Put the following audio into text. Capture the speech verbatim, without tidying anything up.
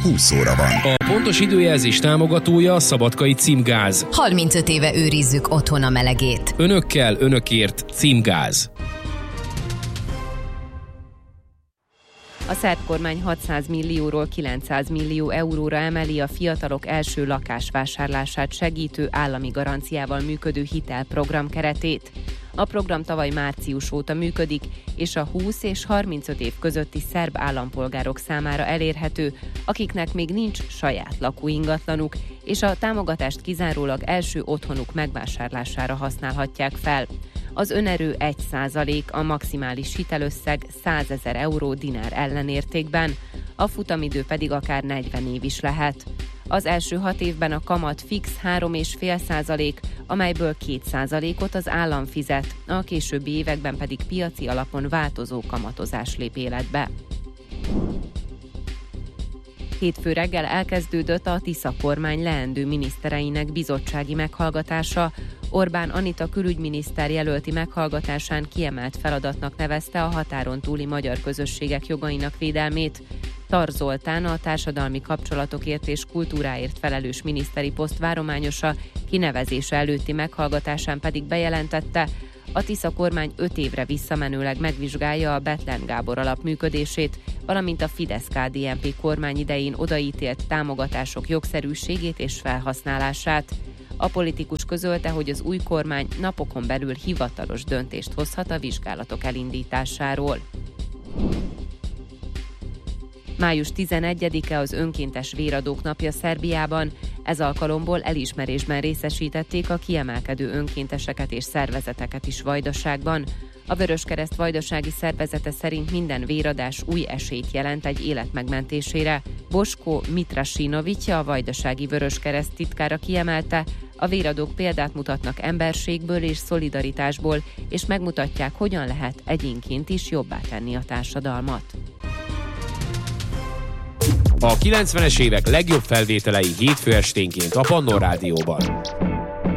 húsz óra van. A pontos időjelzés támogatója a Szabadkai Címgáz. harmincöt éve őrizzük otthon a melegét. Önökkel, önökért Címgáz. A szerb kormány hatszáz millióról kilencszáz millió euróra emeli a fiatalok első lakásvásárlását segítő állami garanciával működő hitelprogram keretét. A program tavaly március óta működik, és a húsz és harmincöt év közötti szerb állampolgárok számára elérhető, akiknek még nincs saját lakóingatlanuk, és a támogatást kizárólag első otthonuk megvásárlására használhatják fel. Az önerő egy százalék, a maximális hitelösszeg százezer euró dinár ellenértékben, a futamidő pedig akár negyven év is lehet. Az első hat évben a kamat fix három egész öt százalék, amelyből két százalékot az állam fizet, a későbbi években pedig piaci alapon változó kamatozás lép életbe. Hétfő reggel elkezdődött a Tisza kormány leendő minisztereinek bizottsági meghallgatása. Orbán Anita külügyminiszter jelölti meghallgatásán kiemelt feladatnak nevezte a határon túli magyar közösségek jogainak védelmét. Tar Zoltán, a társadalmi kapcsolatokért és kultúráért felelős miniszteri poszt várományosa kinevezése előtti meghallgatásán pedig bejelentette, a Tisza kormány öt évre visszamenőleg megvizsgálja a Bethlen Gábor alap működését, valamint a Fidesz-ká dé en pé kormány idején odaítélt támogatások jogszerűségét és felhasználását. A politikus közölte, hogy az új kormány napokon belül hivatalos döntést hozhat a vizsgálatok elindításáról. május tizenegyedike az önkéntes véradók napja Szerbiában. Ez alkalomból elismerésben részesítették a kiemelkedő önkénteseket és szervezeteket is Vajdaságban. A Vöröskereszt vajdasági szervezete szerint minden véradás új esélyt jelent egy élet megmentésére. Bosko Mitrasinovic, a Vajdasági Vöröskereszt titkára kiemelte, a véradók példát mutatnak emberségből és szolidaritásból, és megmutatják, hogyan lehet egyénként is jobbá tenni a társadalmat. A kilencvenes évek legjobb felvételei hétfő esténként a Pannon Rádióban.